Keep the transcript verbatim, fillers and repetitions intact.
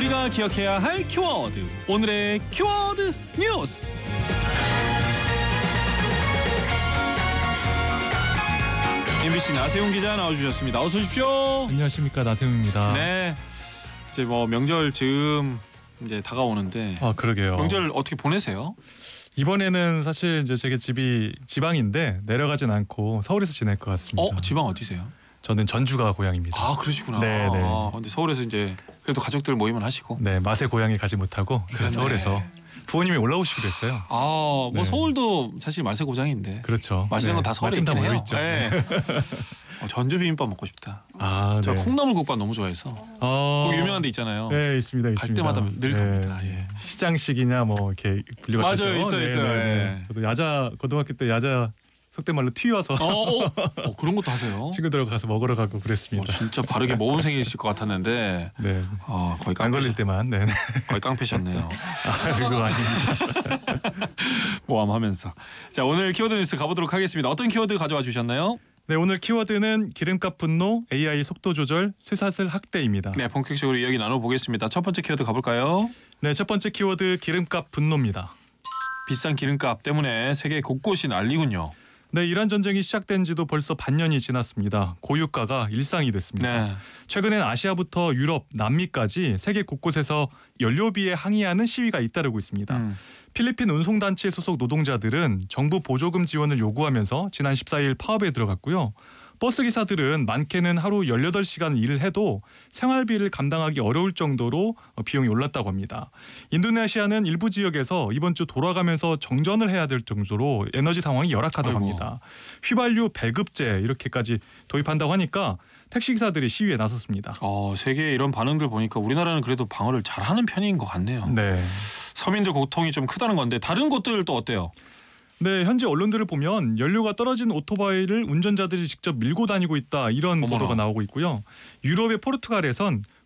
우리가 기억해야 할 키워드. 오늘의 키워드 뉴스. 엠비씨 나세훈 기자 나와주셨습니다. 어서 오십시오. 안녕하십니까, 나세훈입니다. 네, 이제 뭐 명절 즈음 이제 다가오는데. 아, 그러게요. 명절 어떻게 보내세요? 이번에는 사실 이제 제게 집이 지방인데 내려가진 않고 서울에서 지낼 것 같습니다. 어, 지방 어디세요? 저는 전주가 고향입니다. 아, 그러시구나. 네, 네. 아, 근데 서울에서 이제 그래도 가족들 모임을 하시고. 네, 맛의 고향에 가지 못하고 그러네. 서울에서 부모님이 올라오시기로 했어요. 아, 뭐 네. 서울도 사실 맛의 고장인데. 그렇죠. 맛있는 건 다 서울에 맛집 다 있긴 해요. 모여 있죠. 네. 어, 전주 비빔밥 먹고 싶다. 아, 저 네. 콩나물국밥 너무 좋아해서. 어... 거기 유명한 데 있잖아요. 네, 있습니다, 갈 있습니다. 때마다 늘 갑니다. 예. 시장식이냐 뭐 이렇게 분류가 맞아요, 되죠. 있어요, 네, 있어요. 네, 네. 예. 저도 야자 고등학교 때 야자 속된 말로 튀어서 어, 어, 어, 그런 것도 하세요? 친구들하고 가서 먹으러 가고 어, 그랬습니다. 진짜 바르게 모범생이실 것 같았는데. 네, 어, 거의 안 걸릴 깡패셨, 때만. 네, 네. 거의 깡패셨네요. 아, 그거 아닙니다. 모함하면서. 자, 오늘 키워드 뉴스 가보도록 하겠습니다. 어떤 키워드 가져와 주셨나요? 네, 오늘 키워드는 기름값 분노, 에이아이 속도 조절, 쇠사슬 학대입니다. 네, 본격적으로 이야기 나눠보겠습니다. 첫 번째 키워드 가볼까요? 네, 첫 번째 키워드 기름값 분노입니다. 비싼 기름값 때문에 세계 곳곳이 난리군요. 네, 이란 전쟁이 시작된 지도 벌써 반년이 지났습니다. 고유가가 일상이 됐습니다. 네. 최근엔 아시아부터 유럽, 남미까지 세계 곳곳에서 연료비에 항의하는 시위가 잇따르고 있습니다. 음. 필리핀 운송단체 소속 노동자들은 정부 보조금 지원을 요구하면서 지난 십사일 파업에 들어갔고요. 버스 기사들은 많게는 하루 열여덟 시간 일을 해도 생활비를 감당하기 어려울 정도로 비용이 올랐다고 합니다. 인도네시아는 일부 지역에서 이번 주 돌아가면서 정전을 해야 될 정도로 에너지 상황이 열악하다고 아이고. 합니다. 휘발유 배급제 이렇게까지 도입한다고 하니까 택시기사들이 시위에 나섰습니다. 어, 세계의 이런 반응들 보니까 우리나라는 그래도 방어를 잘하는 편인 것 같네요. 네. 서민들 고통이 좀 크다는 건데 다른 곳들 또 어때요? 네, 현재 언론들을 보면 연료가 떨어진 오토바이를 운전자들이 직접 밀고 다니고 있다 이런 어머나. 보도가 나오고 있고요. 유럽의 포르투갈에선